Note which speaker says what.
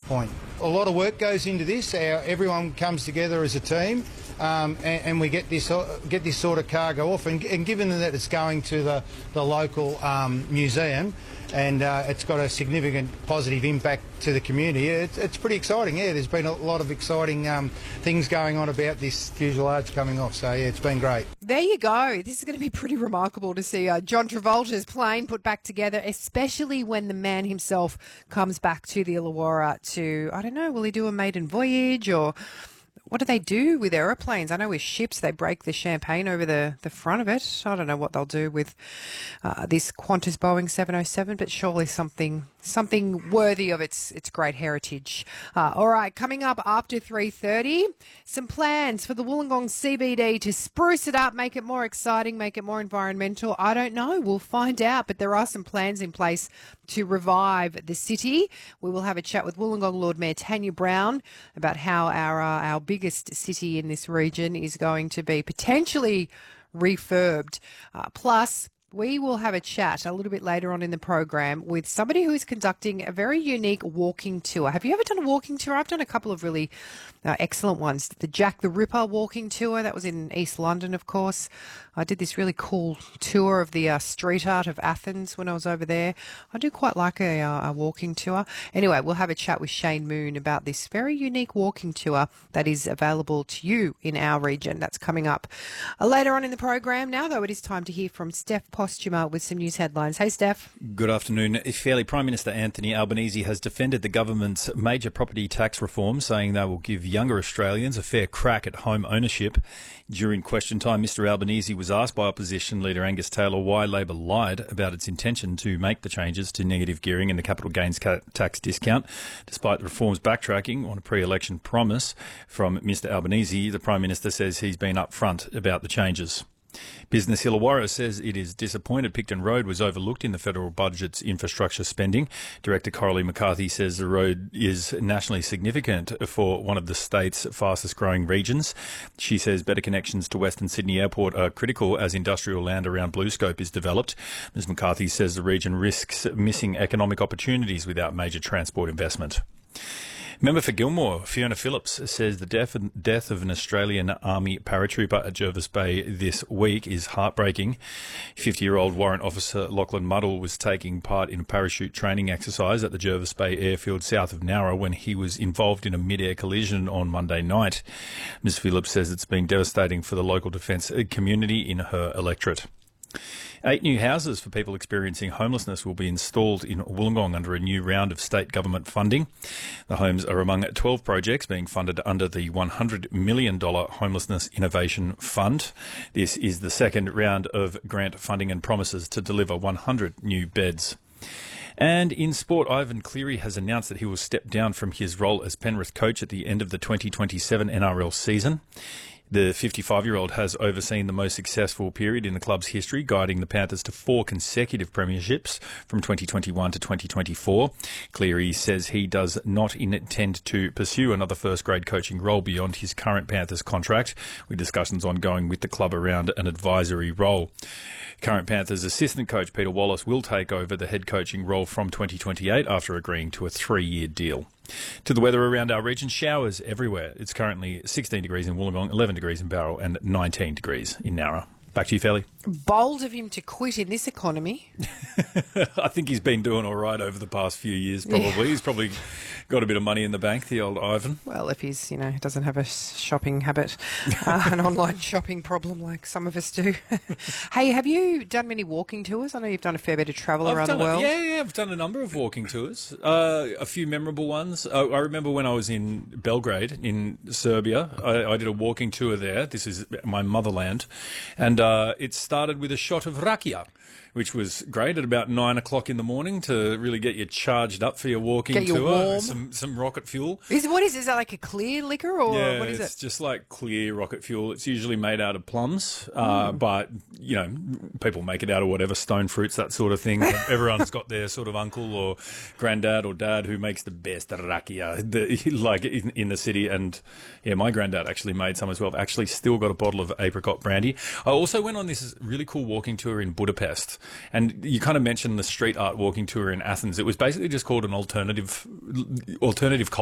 Speaker 1: point. A lot of work goes into this. Everyone comes together as a team, and we get this sort of car go off. And given that it's going to the local museum, and it's got a significant positive impact to the community, it's pretty exciting. Yeah, there's been a lot of exciting things going on about this fuselage coming off. So yeah, it's been great.
Speaker 2: There you go. This is going to be pretty remarkable to see John Travolta's plane put back together, especially when the man himself comes back to the Illawarra to, I don't know, will he do a maiden voyage, or what do they do with aeroplanes? I know with ships they break the champagne over the front of it. I don't know what they'll do with this Qantas Boeing 707, but surely something worthy of its great heritage. All right, coming up after 3:30, some plans for the Wollongong CBD to spruce it up, make it more exciting, make it more environmental. I don't know. We'll find out, but there are some plans in place to revive the city. We will have a chat with Wollongong Lord Mayor Tanya Brown about how our biggest city in this region is going to be potentially refurbed. Plus, we will have a chat a little bit later on in the program with somebody who is conducting a very unique walking tour. Have you ever done a walking tour? I've done a couple of really excellent ones. The Jack the Ripper walking tour, that was in East London, of course. I did this really cool tour of the street art of Athens when I was over there. I do quite like a walking tour. Anyway, we'll have a chat with Shane Moon about this very unique walking tour that is available to you in our region. That's coming up later on in the program. Now, though, it is time to hear from Steph Postuma with some news headlines. Hey, Steph.
Speaker 3: Good afternoon. Fairly, Prime Minister Anthony Albanese has defended the government's major property tax reform, saying they will give younger Australians a fair crack at home ownership. During question time, Mr Albanese was asked by opposition leader Angus Taylor why Labor lied about its intention to make the changes to negative gearing and the capital gains tax discount. Despite the reform's backtracking on a pre-election promise from Mr Albanese, the Prime Minister says he's been upfront about the changes. Business Illawarra says it is disappointed Picton Road was overlooked in the federal budget's infrastructure spending. Director Coralie McCarthy says the road is nationally significant for one of the state's fastest growing regions. She says better connections to Western Sydney Airport are critical as industrial land around BlueScope is developed. Ms McCarthy says the region risks missing economic opportunities without major transport investment. Member for Gilmore, Fiona Phillips, says the death of an Australian Army paratrooper at Jervis Bay this week is heartbreaking. 50-year-old Warrant Officer Lachlan Muddle was taking part in a parachute training exercise at the Jervis Bay airfield south of Nowra when he was involved in a mid-air collision on Monday night. Ms Phillips says it's been devastating for the local defence community in her electorate. 8 new houses for people experiencing homelessness will be installed in Wollongong under a new round of state government funding. The homes are among 12 projects being funded under the $100 million Homelessness Innovation Fund. This is the second round of grant funding and promises to deliver 100 new beds. And in sport, Ivan Cleary has announced that he will step down from his role as Penrith coach at the end of the 2027 NRL season. The 55-year-old has overseen the most successful period in the club's history, guiding the Panthers to 4 consecutive premierships from 2021 to 2024. Cleary says he does not intend to pursue another first-grade coaching role beyond his current Panthers contract, with discussions ongoing with the club around an advisory role. Current Panthers assistant coach Peter Wallace will take over the head coaching role from 2028 after agreeing to a 3-year deal. To the weather around our region, showers everywhere. It's currently 16 degrees in Wollongong, 11 degrees in Barrel and 19 degrees in Nowra. Back to you, Felly.
Speaker 2: Bold of him to quit in this economy.
Speaker 3: I think he's been doing all right over the past few years, probably. Yeah. He's probably got a bit of money in the bank, the old Ivan.
Speaker 2: Well, if he's, doesn't have a shopping habit, an online shopping problem like some of us do. Hey, have you done many walking tours? I know you've done a fair bit of travel around the world.
Speaker 3: I've done a number of walking tours. A few memorable ones. I remember when I was in Belgrade in Serbia, I did a walking tour there. This is my motherland. And it started with a shot of rakia, which was great at about 9 o'clock in the morning to really get you charged up for your walking tour. Some rocket fuel.
Speaker 2: Is that like a clear liquor or what is it?
Speaker 3: It's just like clear rocket fuel. It's usually made out of plums, but people make it out of whatever, stone fruits, that sort of thing. Everyone's got their sort of uncle or granddad or dad who makes the best rakia, like in the city. And my granddad actually made some as well. I've actually still got a bottle of apricot brandy. I also went on this really cool walking tour in Budapest. And you kind of mentioned the street art walking tour in Athens. It was basically just called an alternative